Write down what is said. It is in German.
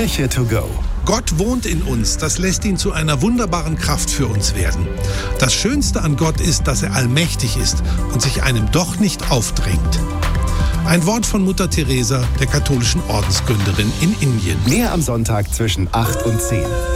Kirche to go. Gott wohnt in uns, das lässt ihn zu einer wunderbaren Kraft für uns werden. Das Schönste an Gott ist, dass er allmächtig ist und sich einem doch nicht aufdrängt. Ein Wort von Mutter Teresa, der katholischen Ordensgründerin in Indien. Mehr am Sonntag zwischen 8 und 10.